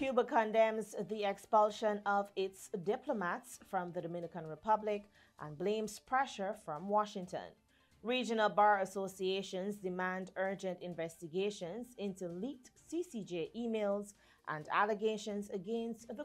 Cuba condemns the expulsion of its diplomats from the Dominican Republic and blames pressure from Washington. Regional bar associations demand urgent investigations into leaked CCJ emails and allegations against the